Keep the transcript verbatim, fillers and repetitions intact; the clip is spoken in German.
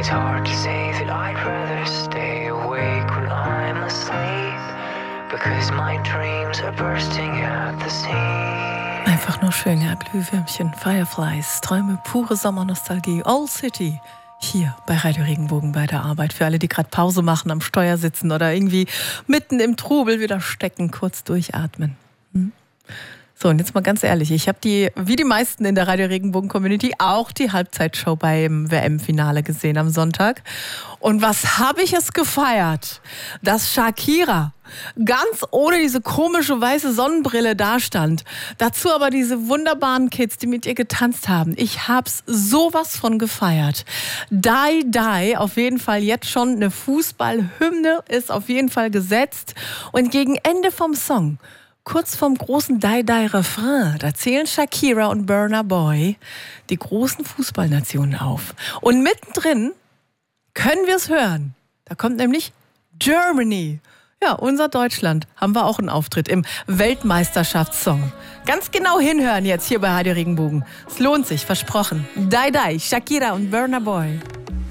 It's hard to say that I'd rather stay awake when I'm asleep, because my dreams are bursting at the seams. Einfach nur schön, ja, Glühwürmchen, Fireflies, Träume, pure Sommernostalgie, Old City. Hier bei Radio Regenbogen bei der Arbeit. Für alle, die gerade Pause machen, am Steuer sitzen oder irgendwie mitten im Trubel wieder stecken, kurz durchatmen. Hm? So, und jetzt mal ganz ehrlich, ich habe die, wie die meisten in der Radio Regenbogen Community, auch die Halbzeitshow beim W M-Finale gesehen am Sonntag. Und was habe ich es gefeiert, dass Shakira ganz ohne diese komische weiße Sonnenbrille dastand. Dazu aber diese wunderbaren Kids, die mit ihr getanzt haben. Ich hab's sowas von gefeiert. Die, die, auf jeden Fall jetzt schon eine Fußballhymne ist auf jeden Fall gesetzt. Und gegen Ende vom Song, kurz vorm großen Die-Die-Refrain, da zählen Shakira und Burna Boy die großen Fußballnationen auf. Und mittendrin können wir es hören. Da kommt nämlich Germany. Ja, unser Deutschland, haben wir auch einen Auftritt im Weltmeisterschaftssong. Ganz genau hinhören jetzt hier bei Radio Regenbogen. Es lohnt sich, versprochen. Die, die, Shakira und Burna Boy.